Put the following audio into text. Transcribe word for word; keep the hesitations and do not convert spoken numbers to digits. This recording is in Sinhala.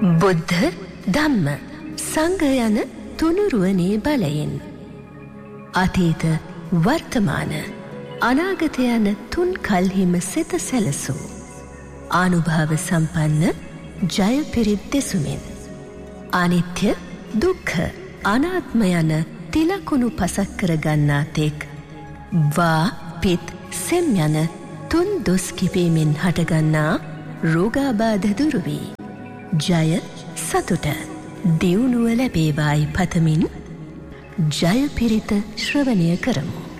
බුද්ධ ධම්ම සංඝ යන තුනුරුවනේ බලයෙන් අතීත වර්තමාන අනාගත යන තුන් කල්හිම සිත සැලසූ ආනුභාව සම්පන්න ජය පිරිත් දෙසුමින් අනිත්‍ය දුක්ඛ අනාත්ම යන තිලකුණු පසක් කර ගන්නා තෙක් වා පිත් සෙම් යන තුන් දොස් කිපීමෙන් හටගන්නා රෝගාබාධ දුරු වී ජය සතුට දියුණුව ලැබේවායි පතමින් ජය පිරිත ශ්‍රවණය කරමු.